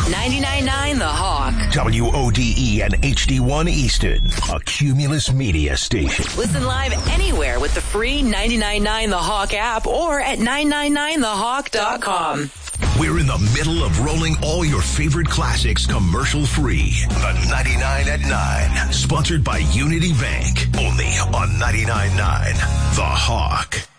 99.9 The Hawk. WODE and HD1 Easton, a Cumulus Media station. Listen live anywhere with the free 99.9 The Hawk app or at 999thehawk.com. We're in the middle of rolling all your favorite classics commercial-free. The 99 at 9, sponsored by Unity Bank, only on 99.9 The Hawk.